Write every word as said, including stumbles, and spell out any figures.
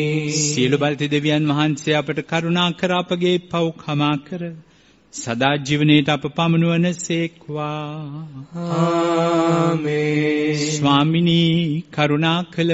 සියලු බලති දෙවියන් වහන්සේ අපට කරුණා කර අපගේ පව් කමා කර සදා ජීවනයේට අප පමුණුවන සේක්වා. ආමේන්. ස්වාමිනී කරුණා කළ